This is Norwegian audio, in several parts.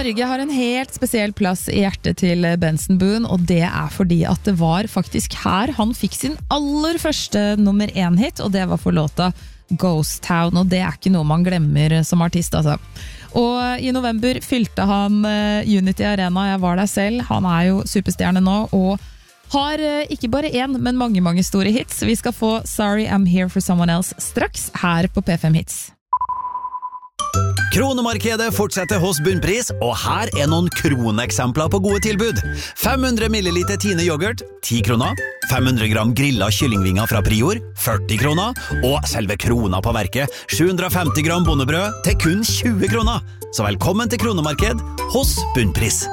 Norge har en helt spesiell plass I hjertet til Benson Boone, og det fordi at det var faktisk her han fikk sin aller første nummer 1-hit, og det var for låta Ghost Town, og det ikke noe man glemmer som artist, altså. Og I november fylte han Unity Arena, jeg var der selv, han jo superstjerne nå, og har ikke bare en, men mange store hits. Vi skal få Sorry I'm Here for Someone Else straks her på P5 Hits. Kronemarkedet fortsetter hos Bunnpris, og her noen kroneksempler på gode tilbud. 500 milliliter Tine yoghurt, 10 kroner. 500 gram grillet kyllingvinger fra Prior, 40 kroner. Og selve krona på verket, 750 gram bondebrød til kun 20 kroner. Så velkommen til Kronemarked hos Bunnpris.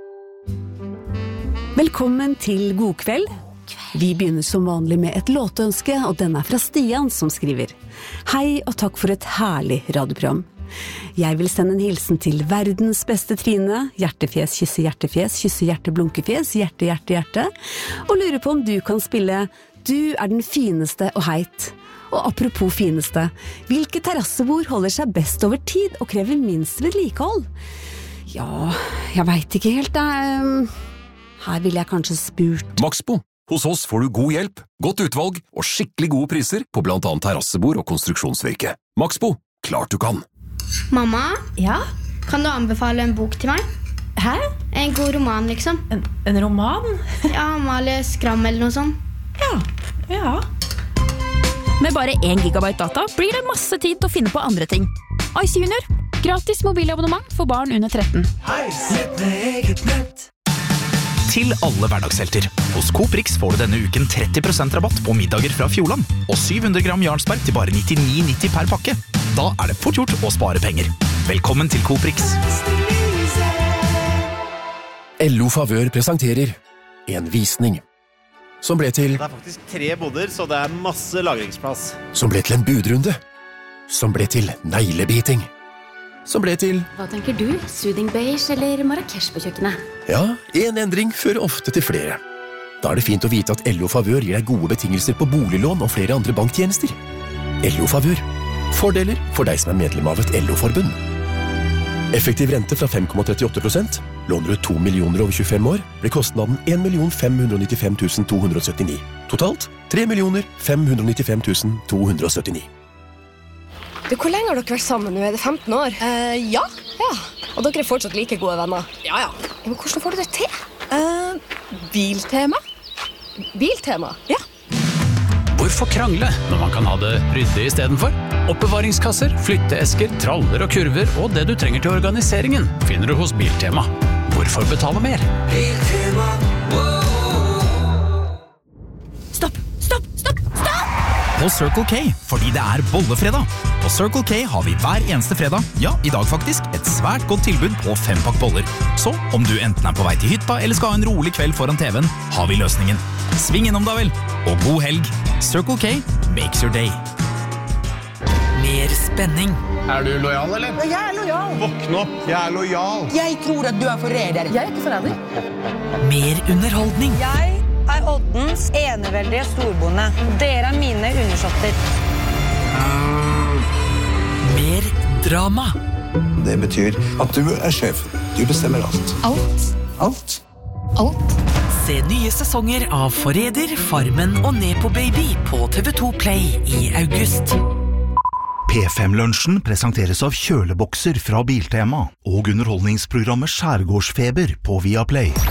Velkommen til God kveld. Vi begynner som vanlig med et låtønske, og den fra Stian som skriver. Hei og takk for et herlig radioprogram. Jeg vil sende en hilsen til verdens beste Trine, hjertefjes, kysse hjerte, blunkefjes, hjerte, og lurer på om du kan spille Du den fineste og heit. Og apropos fineste, hvilke terrassebord holder seg best over tid og krever minst vedlikehold? Ja, jeg vet ikke helt da. Her vil jeg kanskje spurt. Maxbo. Hos oss får du god hjelp, godt utvalg og skikkelig gode priser på blant annet terrassebord og konstruksjonsvirke. Maxbo. Klart du kan. Mamma? Ja? Kan du anbefale en bok til meg? Hæ? En god roman, liksom. En roman? Ja, Amalie Skram eller noe sånt. Ja. Med bare 1 gigabyte data blir det masse tid til å finne på andre ting. Ice Junior. Gratis mobilabonnement for barn under 13. Hei, sett med eget nett. Til alle hverdagshelter. Hos Coop Rix får du denne uken 30% rabatt på middager fra Fjordland, og 700 gram Jarlsberg til bare 99,90 per pakke. Da det fort gjort å spare penger. Velkommen til Coop Rix. LO Favør presenterer en visning som ble til Det faktisk 3 boder, så det masse lagringsplass. Som ble til en budrunde. Som ble til neglebiting. Som ble til Hva tenker du? Soothing beige eller Marrakesh på kjøkkenet? Ja, en endring fører ofte til flere. Da det fint å vite at LO Favør gir deg gode betingelser på boliglån og flere andre banktjenester. LO Favør. Fordeler for deg som medlem av et LO-forbund. Effektiv rente fra 5,38%. Låner du 2 millioner over 25 år, blir kostnaden 1.595.279. Totalt 3.595.279. Du, hvor lenge har dere vært sammen nå? Det 15 år? Ja. Og dere fortsatt like gode venner? Ja. Men hvordan får du det til? Biltema. Biltema? Ja. Hvorfor krangle når man kan ha det ryddig I stedet for? Oppbevaringskasser, flytteesker, traller og kurver og det du trenger til organiseringen finner du hos Biltema. Hvorfor betale mer? Biltema. Stopp! På Circle K, fordi det bollefredag. På Circle K har vi hver eneste fredag, ja, I dag faktisk, et svært godt tilbud på 5-pakk boller. Så om du enten på vei til hytta eller skal ha en rolig kveld foran TV-en, har vi løsningen. Sving innom da vel, og god helg. Circle K makes your day. Mer spenning. Du lojal, eller? Ja, jeg lojal. Våkne opp, jeg lojal. Jeg tror at du forræder. Jeg ikke forræder. Mer underholdning. Jeg Oddens eneveldige storbonde. Dere mine undersåtter. Mer drama. Det betyr at du sjef. Du bestemmer alt. Alt. Se nye sesonger av Forræder, Farmen og Nepo Baby på TV2 Play I august. P5-lunsjen presenteres av kjølebokser fra Biltema og underholdningsprogrammet Skjærgårdsfeber på Viaplay.